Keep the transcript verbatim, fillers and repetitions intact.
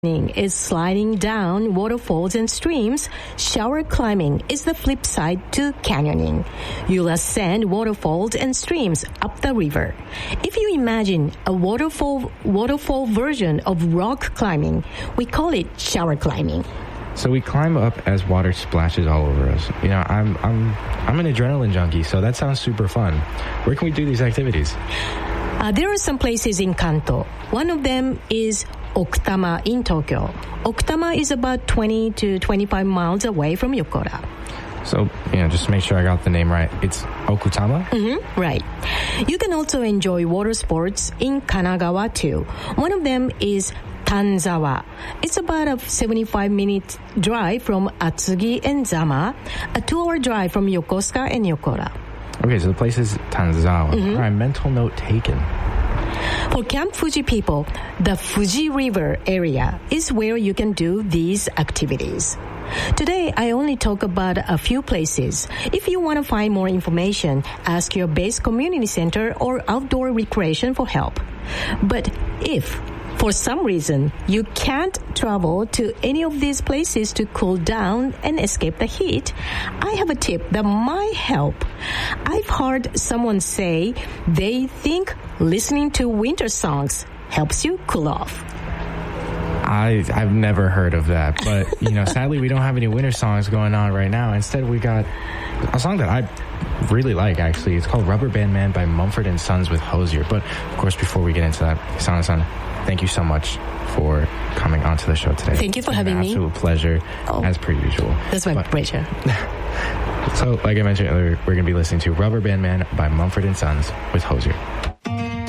is sliding down waterfalls and streams, shower climbing is the flip side to canyoning. You'll ascend waterfalls and streams up the river. If you imagine a waterfall waterfall version of rock climbing, we call it shower climbing. So we climb up as water splashes all over us. You know, I'm I'm I'm an adrenaline junkie, so that sounds super fun. Where can we do these activities? Uh, there are some places in Kanto. One of them is Okutama in Tokyo. Okutama is about twenty to twenty-five miles away from Yokota. So, you know, just to make sure I got the name right, it's Okutama? Mm-hmm, right. You can also enjoy water sports in Kanagawa too. One of them is Tanzawa. It's about a seventy-five minute drive from Atsugi and Zama, a two hour drive from Yokosuka and Yokota. Okay, so the place is Tanzawa. Mm-hmm. All right, mental note taken. For Camp Fuji people, the Fuji River area is where you can do these activities. Today, I only talk about a few places. If you want to find more information, ask your base community center or outdoor recreation for help. But if, for some reason, you can't travel to any of these places to cool down and escape the heat, I have a tip that might help. I've heard someone say they think listening to winter songs helps you cool off. I, I've never heard of that, but, you know, sadly we don't have any winter songs going on right now. Instead, we got a song that I really like, actually. It's called Rubber Band Man by Mumford and Sons with Hozier. But, of course, before we get into that, Sana-san, thank you so much for coming onto the show today. Thank you for having me. Absolute pleasure, oh, as per usual. That's my but, pleasure. So, like I mentioned earlier, we're going to be listening to Rubber Band Man by Mumford and Sons with Hozier.